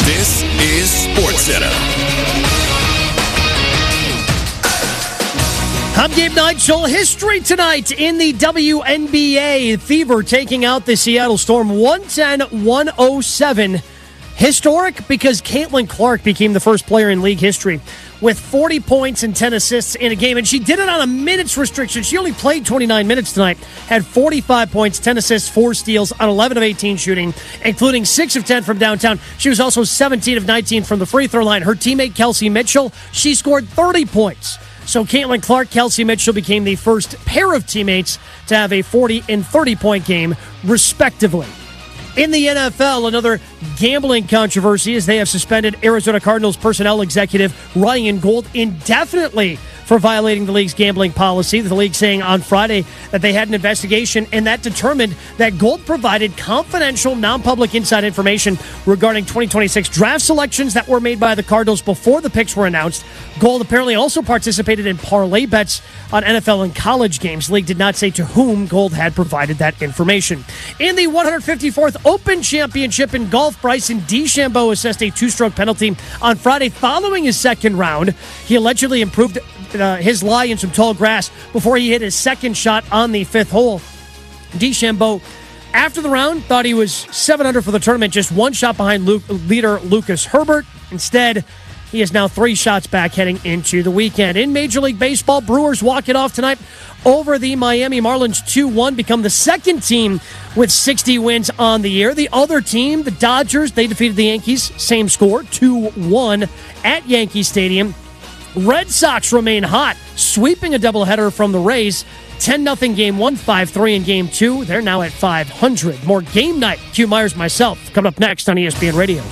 This is SportsCenter. I'm Gabe Nigel. History tonight in the WNBA. Fever taking out the Seattle Storm 110-107. Historic because Caitlin Clark became the first player in league history with 40 points and 10 assists in a game. And she did it on a minutes restriction. She only played 29 minutes tonight. Had 45 points, 10 assists, 4 steals on 11 of 18 shooting, including 6 of 10 from downtown. She was also 17 of 19 from the free throw line. Her teammate, Kelsey Mitchell, she scored 30 points. So Caitlin Clark, Kelsey Mitchell became the first pair of teammates to have a 40 and 30-point game, respectively. In the NFL, another gambling controversy as they have suspended Arizona Cardinals personnel executive Ryan Gold indefinitely for violating the league's gambling policy. The league saying on Friday that they had an investigation and that determined that Gold provided confidential, non-public inside information regarding 2026 draft selections that were made by the Cardinals before the picks were announced. Gold apparently also participated in parlay bets on NFL and college games. The league did not say to whom Gold had provided that information. In the 154th Open Championship in golf, Bryson DeChambeau assessed a 2-stroke penalty on Friday following his second round. He allegedly improved his lie in some tall grass before he hit his second shot on the 5th hole. DeChambeau, after the round, thought he was 7 under for the tournament, just 1 shot behind leader Lucas Herbert. Instead, he is now 3 shots back heading into the weekend. In Major League Baseball, Brewers walk it off tonight over the Miami Marlins 2-1, become the second team with 60 wins on the year. The other team, the Dodgers, they defeated the Yankees, same score, 2-1 at Yankee Stadium. Red Sox remain hot, sweeping a doubleheader from the Rays. 10-0 Game 1, 5-3 in Game 2. They're now at 500. More Game Night. Q Myers, myself, coming up next on ESPN Radio.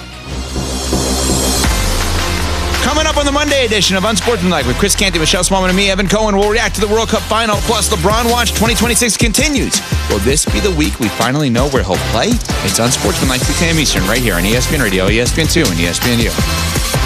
Coming up on the Monday edition of Unsportsmanlike with Chris Canty, Michelle Smallman, and me, Evan Cohen, we'll react to the World Cup final. Plus, LeBron Watch 2026 continues. Will this be the week we finally know where he'll play? It's Unsportsmanlike 2 p.m. Eastern right here on ESPN Radio, ESPN2, and ESPNU.